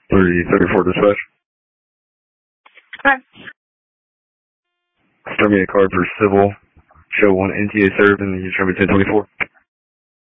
3034 dispatch. Hi. Start me a card for civil. Show 1 NTA served and you show me 1024.